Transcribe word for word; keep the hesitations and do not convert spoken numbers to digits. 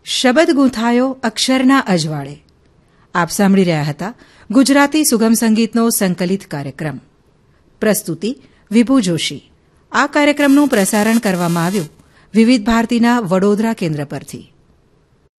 શબ્દ ગૂંથાયો અક્ષરના અજવાળે. આપ સાંભળી રહ્યા હતા ગુજરાતી સુગમ સંગીતનો સંકલિત કાર્યક્રમ. પ્રસ્તુતિ વિભુ જોશી. આ કાર્યક્રમનું પ્રસારણ કરવામાં આવ્યું વિવિધ ભારતીના વડોદરા કેન્દ્ર પરથી.